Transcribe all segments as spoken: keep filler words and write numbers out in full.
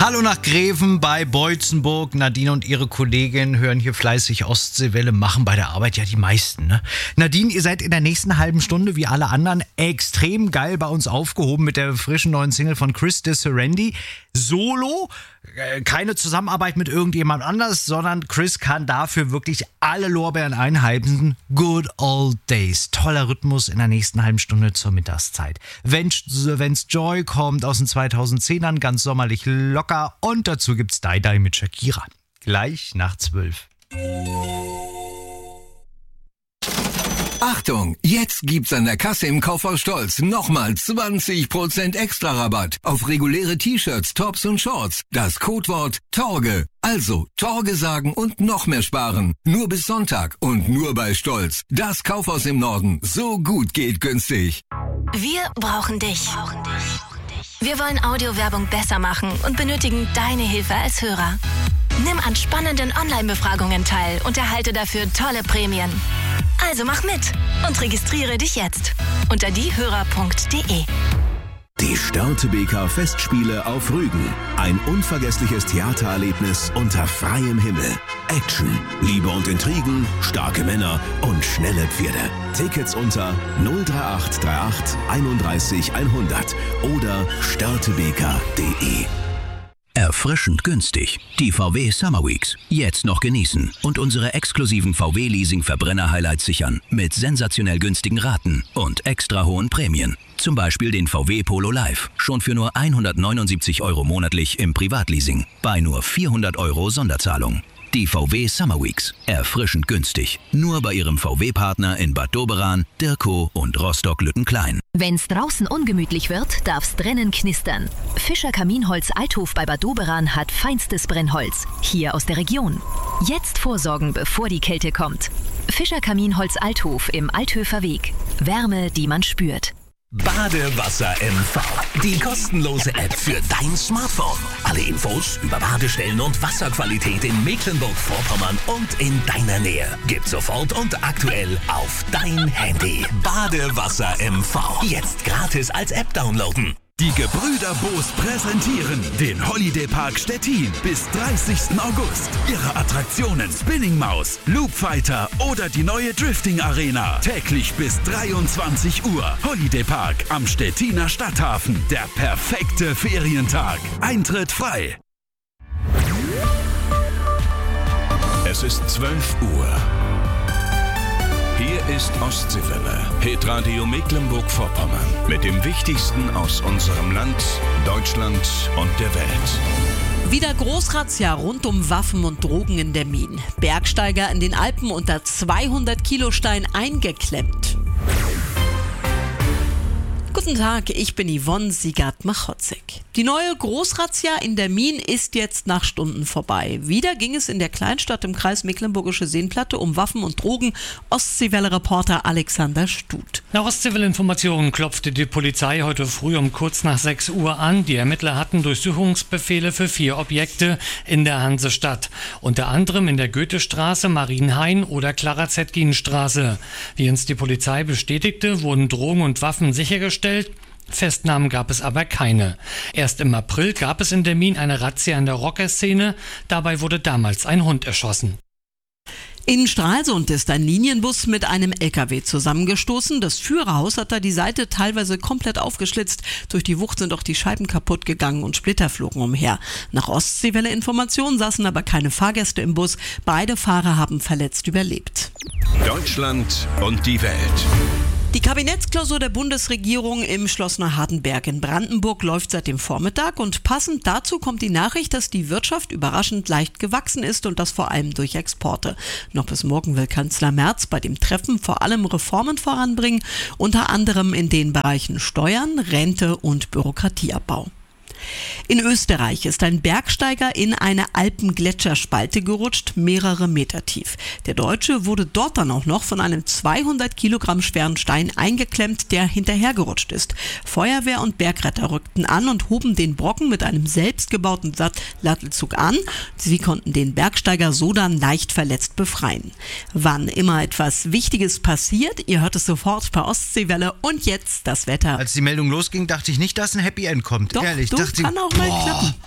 Hallo nach Greven bei Boitzenburg. Nadine und ihre Kollegin hören hier fleißig Ostseewelle, machen bei der Arbeit ja die meisten, ne? Nadine, ihr seid in der nächsten halben Stunde wie alle anderen extrem geil bei uns aufgehoben mit der frischen neuen Single von Chris de Serendi. Solo, äh, keine Zusammenarbeit mit irgendjemand anders, sondern Chris kann dafür wirklich alle Lorbeeren einheimsen. Good old days. Toller Rhythmus in der nächsten halben Stunde zur Mittagszeit. Wenn's, wenn's Joy kommt aus den zweitausendzehnern, ganz sommerlich locker. Und dazu gibt's Die Die mit Shakira. Gleich nach zwölf. Achtung, jetzt gibt's an der Kasse im Kaufhaus Stolz nochmal zwanzig Prozent extra Rabatt auf reguläre T-Shirts, Tops und Shorts. Das Codewort Torge. Also Torge sagen und noch mehr sparen. Nur bis Sonntag und nur bei Stolz. Das Kaufhaus im Norden. So gut geht günstig. Wir brauchen dich. Wir wollen Audiowerbung besser machen und benötigen deine Hilfe als Hörer. Nimm an spannenden Online-Befragungen teil und erhalte dafür tolle Prämien. Also mach mit und registriere dich jetzt unter diehörer punkt de. Die Störtebeker Festspiele auf Rügen. Ein unvergessliches Theatererlebnis unter freiem Himmel. Action, Liebe und Intrigen, starke Männer und schnelle Pferde. Tickets unter null drei acht drei acht einunddreißig hundert oder störtebeker punkt de. Erfrischend günstig. Die V W Summer Weeks. Jetzt noch genießen und unsere exklusiven V W-Leasing-Verbrenner-Highlights sichern. Mit sensationell günstigen Raten und extra hohen Prämien. Zum Beispiel den V W Polo Live. Schon für nur hundertneunundsiebzig Euro monatlich im Privatleasing. Bei nur vierhundert Euro Sonderzahlung. Die V W Summer Weeks. Erfrischend günstig. Nur bei Ihrem V W-Partner in Bad Doberan, Dirkow und Rostock-Lüttenklein. Wenn's draußen ungemütlich wird, darf's drinnen knistern. Fischer Kaminholz Althof bei Bad Doberan hat feinstes Brennholz. Hier aus der Region. Jetzt vorsorgen, bevor die Kälte kommt. Fischer Kaminholz Althof im Althöfer Weg. Wärme, die man spürt. Badewasser M V. Die kostenlose App für dein Smartphone. Alle Infos über Badestellen und Wasserqualität in Mecklenburg-Vorpommern und in deiner Nähe. Gib sofort und aktuell auf dein Handy. Badewasser M V. Jetzt gratis als App downloaden. Die Gebrüder Boos präsentieren den Holiday Park Stettin bis dreißigsten August. Ihre Attraktionen Spinning Maus, Loop Fighter oder die neue Drifting Arena. Täglich bis dreiundzwanzig Uhr. Holiday Park am Stettiner Stadthafen. Der perfekte Ferientag. Eintritt frei. Es ist zwölf Uhr. Hier ist Ostseewelle, Hitradio Mecklenburg-Vorpommern. Mit dem Wichtigsten aus unserem Land, Deutschland und der Welt. Wieder Großrazzia rund um Waffen und Drogen in der Min. Bergsteiger in den Alpen unter zweihundert Kilo Stein eingeklemmt. Guten Tag, ich bin Yvonne Siegert-Machotzek. Die neue Großrazzia in der Min ist jetzt nach Stunden vorbei. Wieder ging es in der Kleinstadt im Kreis Mecklenburgische Seenplatte um Waffen und Drogen. Ostseewelle-Reporter Alexander Stut. Nach Ostseewelle-Informationen klopfte die Polizei heute früh um kurz nach sechs Uhr an. Die Ermittler hatten Durchsuchungsbefehle für vier Objekte in der Hansestadt. Unter anderem in der Goethestraße, Marienhain oder Clara-Zetkin-Straße. Wie uns die Polizei bestätigte, wurden Drogen und Waffen sichergestellt. Festnahmen gab es aber keine. Erst im April gab es in der Min eine Razzia in der Rockerszene. Dabei wurde damals ein Hund erschossen. In Stralsund ist ein Linienbus mit einem L K W zusammengestoßen. Das Führerhaus hat da die Seite teilweise komplett aufgeschlitzt. Durch die Wucht sind auch die Scheiben kaputt gegangen und Splitter flogen umher. Nach Ostseewelle-Informationen saßen aber keine Fahrgäste im Bus. Beide Fahrer haben verletzt überlebt. Deutschland und die Welt. Die Kabinettsklausur der Bundesregierung im Schloss Neuhardenberg in Brandenburg läuft seit dem Vormittag und passend dazu kommt die Nachricht, dass die Wirtschaft überraschend leicht gewachsen ist und das vor allem durch Exporte. Noch bis morgen will Kanzler Merz bei dem Treffen vor allem Reformen voranbringen, unter anderem in den Bereichen Steuern, Rente und Bürokratieabbau. In Österreich ist ein Bergsteiger in eine Alpengletscherspalte gerutscht, mehrere Meter tief. Der Deutsche wurde dort dann auch noch von einem zweihundert Kilogramm schweren Stein eingeklemmt, der hinterhergerutscht ist. Feuerwehr und Bergretter rückten an und hoben den Brocken mit einem selbstgebauten Sattelzug an. Sie konnten den Bergsteiger so dann leicht verletzt befreien. Wann immer etwas Wichtiges passiert, ihr hört es sofort per Ostseewelle und jetzt das Wetter. Als die Meldung losging, dachte ich nicht, dass ein Happy End kommt. Doch, Ehrlich, du, dachte kann auch mal boah, klappen.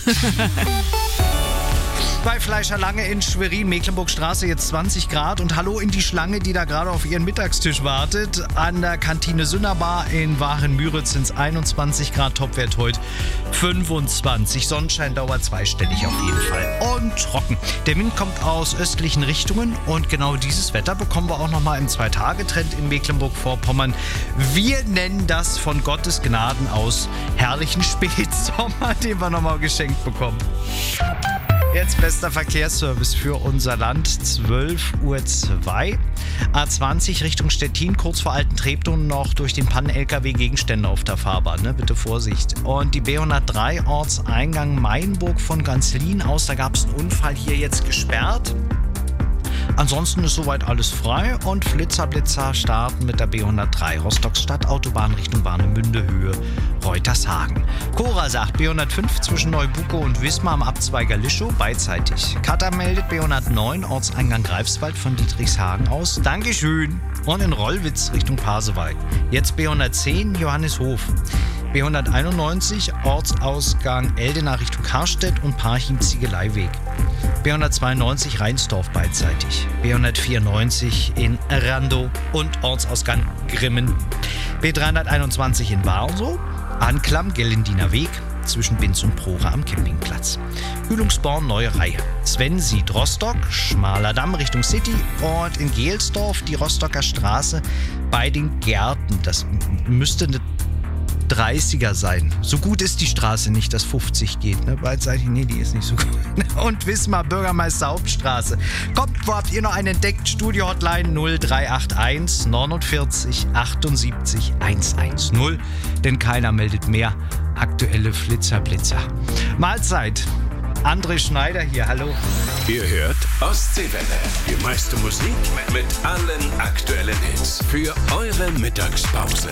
Bei Fleischer Lange in Schwerin, Mecklenburgstraße, jetzt zwanzig Grad. Und hallo in die Schlange, die da gerade auf ihren Mittagstisch wartet. An der Kantine Sünnerbar in Waren-Müritz sind es einundzwanzig Grad, Topwert heute fünfundzwanzig. Sonnenschein dauert zweistellig auf jeden Fall. Und trocken. Der Wind kommt aus östlichen Richtungen und genau dieses Wetter bekommen wir auch nochmal im Zwei-Tage-Trend in Mecklenburg-Vorpommern. Wir nennen das von Gottes Gnaden aus herrlichen Spätsommer, den wir nochmal geschenkt bekommen. Jetzt bester Verkehrsservice für unser Land, zwölf Uhr zwei. A zwanzig Richtung Stettin, kurz vor Alten-Treptow noch durch den Pannen-L K W Gegenstände auf der Fahrbahn, ne? Bitte Vorsicht. Und die B hundertdrei Ortseingang Mainburg von Ganzlin aus, da gab es einen Unfall, hier jetzt gesperrt. Ansonsten ist soweit alles frei und Flitzer-Blitzer starten mit der B hundertdrei Rostocks Stadtautobahn Richtung Warnemünde Höhe Reutershagen. Cora sagt B hundertfünf zwischen Neubuko und Wismar am Abzweiger Lischow beidseitig. Kata meldet B hundertneun Ortseingang Greifswald von Dietrichshagen aus. Dankeschön. Und in Rollwitz Richtung Pasewalk. Jetzt B hundertzehn Johannishof. B hunderteinundneunzig Ortsausgang Eldena Richtung Karstedt und Parchim-Ziegeleiweg. B hundertzweiundneunzig Rheinsdorf beidseitig. B hundertvierundneunzig in Randow und Ortsausgang Grimmen. B dreihunderteinundzwanzig in Warsow. Anklam Gellendiner Weg zwischen Binz und Prora am Campingplatz. Kühlungsborn Neue Reihe. Sven sieht Rostock, Schmaler Damm Richtung City und in Gelsdorf die Rostocker Straße bei den Gärten. Das müsste eine dreißiger sein. So gut ist die Straße nicht, dass fünfzig geht. Ne? Beidseitig, nee, die ist nicht so gut. Und Wismar, Bürgermeister Hauptstraße. Kommt, wo habt ihr noch einen entdeckt? Studio-Hotline null drei acht eins neunundvierzig achtundsiebzig hundertzehn. Denn keiner meldet mehr aktuelle Flitzer-Blitzer. Mahlzeit. André Schneider hier, hallo. Ihr hört Ostseewelle. Die meiste Musik mit allen aktuellen Hits für eure Mittagspause.